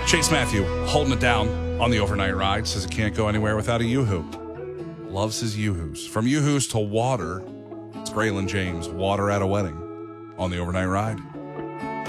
Chase Matthew holding it down on the overnight ride. Says it can't go anywhere without a Yoo-hoo. Loves his Yoo-hoos. From Yoo-hoos to water, it's Graylin James, water at a wedding on the overnight ride.